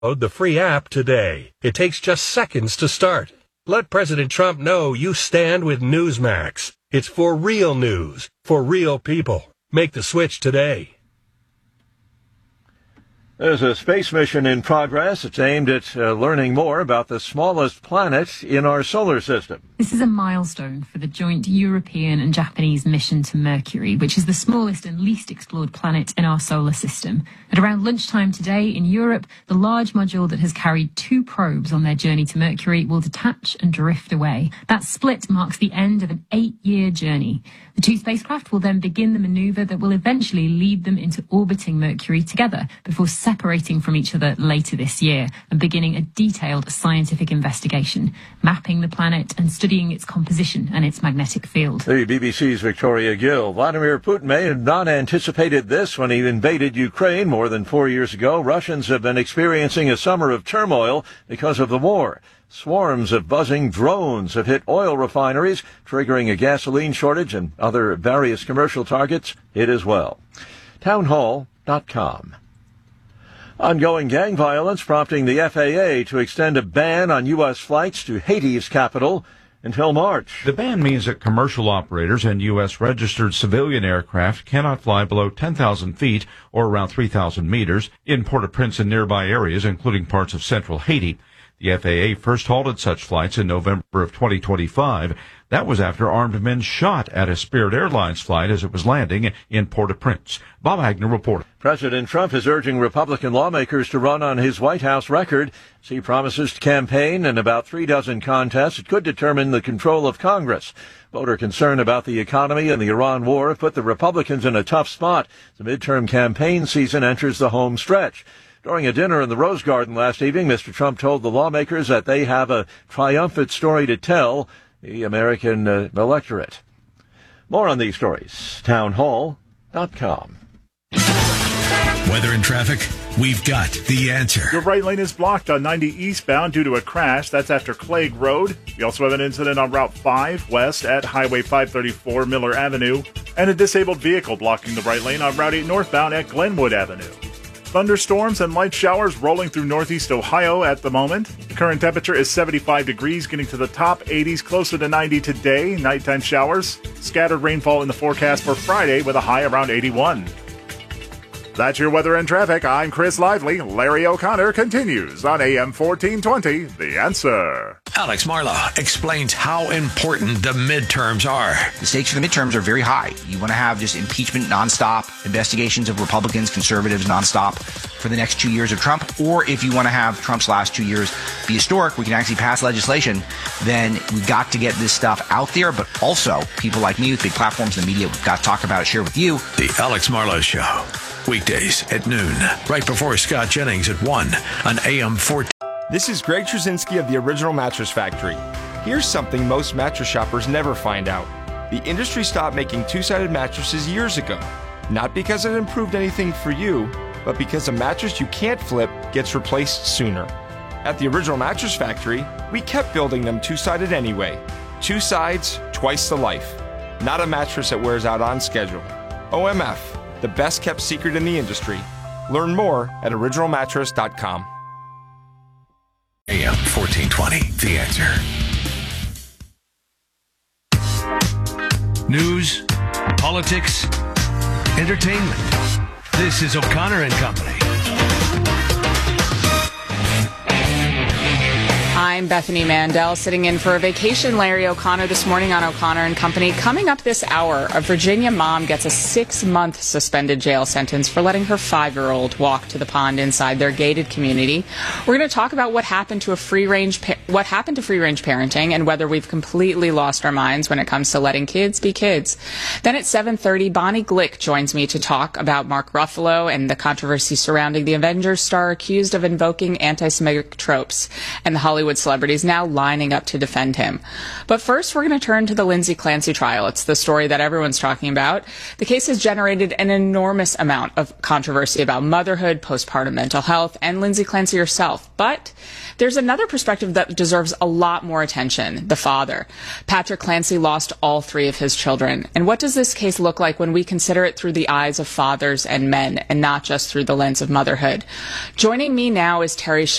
the free app today. It takes just seconds to start. Let President Trump know you stand with Newsmax. It's for real news, for real people. Make the switch today. There's a space mission in progress. It's aimed at learning more about the smallest planet in our solar system. This is a milestone for the joint European and Japanese mission to Mercury, which is the smallest and least explored planet in our solar system. At around lunchtime today in Europe, the large module that has carried 2 probes on their journey to Mercury will detach and drift away. That split marks the end of an 8-year journey. The 2 spacecraft will then begin the maneuver that will eventually lead them into orbiting Mercury together before separating from each other later this year and beginning a detailed scientific investigation, mapping the planet and studying its composition and its magnetic field. The BBC's Victoria Gill. Vladimir Putin may have not anticipated this when he invaded Ukraine more than 4 years ago. Russians have been experiencing a summer of turmoil because of the war. Swarms of buzzing drones have hit oil refineries, triggering a gasoline shortage, and other various commercial targets hit as well. Townhall.com. Ongoing gang violence prompting the FAA to extend a ban on U.S. flights to Haiti's capital until March. The ban means that commercial operators and U.S. registered civilian aircraft cannot fly below 10,000 feet or around 3,000 meters in Port-au-Prince and nearby areas, including parts of central Haiti. The FAA first halted such flights in November of 2025. That was after armed men shot at a Spirit Airlines flight as it was landing in Port-au-Prince. Bob Agner reported. President Trump is urging Republican lawmakers to run on his White House record as he promises to campaign in about 36 contests that could determine the control of Congress. Voter concern about the economy and the Iran war have put the Republicans in a tough spot. The midterm campaign season enters the home stretch. During a dinner in the Rose Garden last evening, Mr. Trump told the lawmakers that they have a triumphant story to tell the American electorate. More on these stories. Townhall.com. Weather and traffic, we've got the answer. Your right lane is blocked on 90 eastbound due to a crash. That's after Clegg Road. We also have an incident on Route 5 west at Highway 534 Miller Avenue, and a disabled vehicle blocking the right lane on Route 8 northbound at Glenwood Avenue. Thunderstorms and light showers rolling through northeast Ohio at the moment. The current temperature is 75 degrees, getting to the top 80s, closer to 90 today. Nighttime showers. Scattered rainfall in the forecast for Friday with a high around 81. That's your weather and traffic. I'm Chris Lively. Larry O'Connor continues on AM 1420, The Answer. Alex Marlow explains how important the midterms are. The stakes for the midterms are very high. You want to have just impeachment nonstop, investigations of Republicans, conservatives nonstop for the next 2 years of Trump. Or if you want to have Trump's last 2 years be historic, we can actually pass legislation, then we've got to get this stuff out there. But also, people like me with big platforms in the media, we've got to talk about it, share with you. The Alex Marlow Show. Weekdays at noon, right before Scott Jennings at 1 on AM 14. This is Greg Trzynski of the Original Mattress Factory. Here's something most mattress shoppers never find out. The industry stopped making two-sided mattresses years ago. Not because it improved anything for you, but because a mattress you can't flip gets replaced sooner. At the Original Mattress Factory, we kept building them two-sided anyway. 2 sides, twice the life. Not a mattress that wears out on schedule. OMF. The best kept secret in the industry. Learn more at originalmattress.com. AM 1420, The Answer. News, politics, entertainment. This is O'Connor and Company. I'm Bethany Mandel, sitting in for a vacation Larry O'Connor this morning on O'Connor and Company. Coming up this hour, a Virginia mom gets a 6-month suspended jail sentence for letting her 5-year-old walk to the pond inside their gated community. We're going to talk about what happened to free-range parenting and whether we've completely lost our minds when it comes to letting kids be kids. Then at 7:30, Bonnie Glick joins me to talk about Mark Ruffalo and the controversy surrounding the Avengers star accused of invoking anti-Semitic tropes and the Hollywood celebrities now lining up to defend him. But first, we're going to turn to the Lindsay Clancy trial. It's the story that everyone's talking about. The case has generated an enormous amount of controversy about motherhood, postpartum mental health, and Lindsay Clancy herself. But there's another perspective that deserves a lot more attention: the father. Patrick Clancy lost all 3 of his children. And what does this case look like when we consider it through the eyes of fathers and men and not just through the lens of motherhood? Joining me now is Terry